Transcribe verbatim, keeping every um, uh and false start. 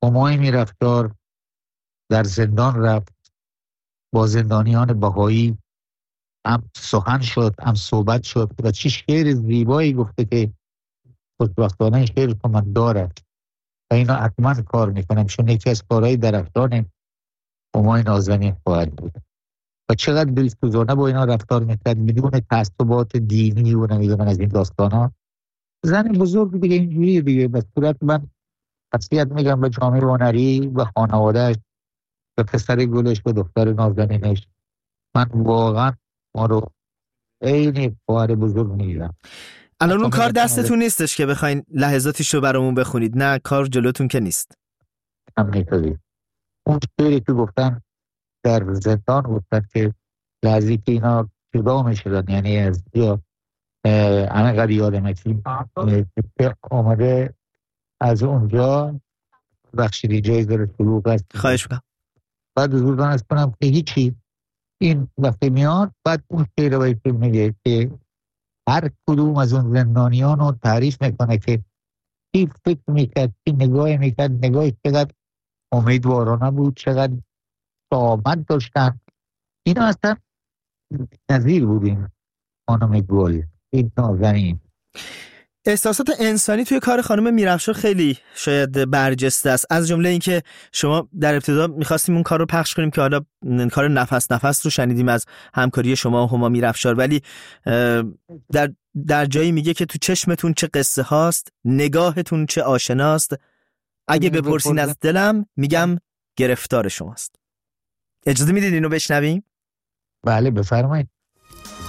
همای میرفتار در زندان رفت، با زندانیان بهایی هم سخن شد، هم صحبت شد و چی شعر زیبایی گفته که خوشبختانه این شعر رو من دارد و اینا حتما کار میکنم، چون یکی از کارهای درختان همای نازنین خواهد بود و چقدر دلسوزانه با اینا رفتار میکرد بدون تعصبات دینی و نمیدونم از این داستانا. زن بزرگ دیگه اینجوریه دیگه. به صورت من تسلیت میگم به جامعه هنری و خانوادهش و پسر گلش و دختر نازنینش. من واقعا ما رو عین خواهر بزرگ میگیرم. الان اون کار دستتون نیستش که بخواین لحظاتیش رو برامون بخونید؟ نه، کار جلوتون که نیست. هم نیستازی. اون شعری که گفتن در زندان گفتن که لحظی که اینا جدا میشدن، یعنی از یا همه قد یادمه که آمده از اونجا بخشیدی جایی داره شلوغ است. خواهش میکنم. بعد حضور از کنم که هیچی، این وقتی میاد بعد اون شعر باید که میگه که هر کدوم از اون زندانیان رو تعریف میکنه که کی فکر میکرد، کی نگاه میکرد، نگاهی چقدر امیدوارانه بود، چقدر آمد داشتن. اینا اصلا نظیر بودیم. خانم گل، این نازنین. احساسات انسانی توی کار خانم میرافشار خیلی شاید برجسته است، از جمله اینکه شما در ابتدا می‌خواستیم اون کار رو پخش کنیم که حالا کار نفس نفس رو شنیدیم از همکاری شما و هما میرافشار، ولی در در جایی میگه که تو چشمتون چه قصه هاست، نگاهتون چه آشناست، اگه بپرسین از دلم میگم گرفتار شماست. اجازه میدید اینو بشنویم؟ بله بفرمایید.